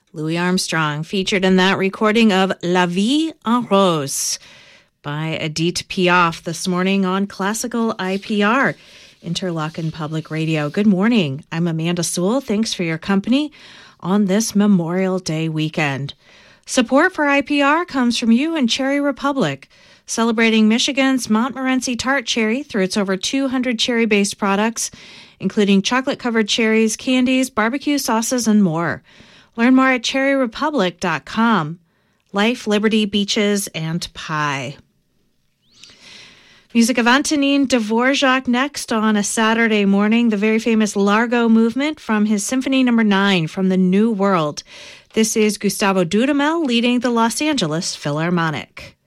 Louis Armstrong, featured in that recording of La Vie en Rose by Edith Piaf this morning on Classical IPR, Interlochen Public Radio. Good morning. I'm Amanda Sewell. Thanks for your company on this Memorial Day weekend. Support for IPR comes from you and Cherry Republic, celebrating Michigan's Montmorency tart cherry through its over 200 cherry-based products, including chocolate-covered cherries, candies, barbecue sauces, and more. Learn more at cherryrepublic.com. Life, liberty, beaches, and pie. Music of Antonin Dvorak next on a Saturday morning, the very famous Largo movement from his Symphony No. 9 from the New World. This is Gustavo Dudamel leading the Los Angeles Philharmonic.